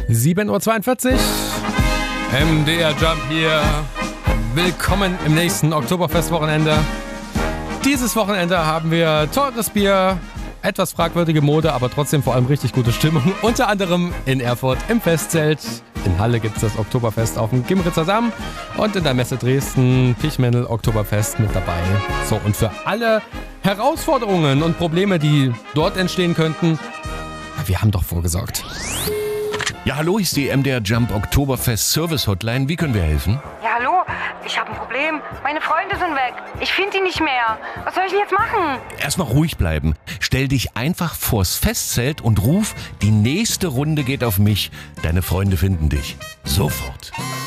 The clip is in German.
7:42 Uhr. MDR Jump hier. Willkommen im nächsten Oktoberfestwochenende. Dieses Wochenende haben wir teures Bier, etwas fragwürdige Mode, aber trotzdem vor allem richtig gute Stimmung. Unter anderem in Erfurt im Festzelt. In Halle gibt es das Oktoberfest auf dem Gimritzer Damm. Und in der Messe Dresden Pichmendel Oktoberfest mit dabei. So, und für alle Herausforderungen und Probleme, die dort entstehen könnten, wir haben doch vorgesorgt. Ja, hallo, ist die MDR Jump Oktoberfest Service Hotline. Wie können wir helfen? Ja, hallo, ich habe ein Problem. Meine Freunde sind weg. Ich finde die nicht mehr. Was soll ich denn jetzt machen? Erstmal ruhig bleiben. Stell dich einfach vors Festzelt und ruf, die nächste Runde geht auf mich. Deine Freunde finden dich. Sofort.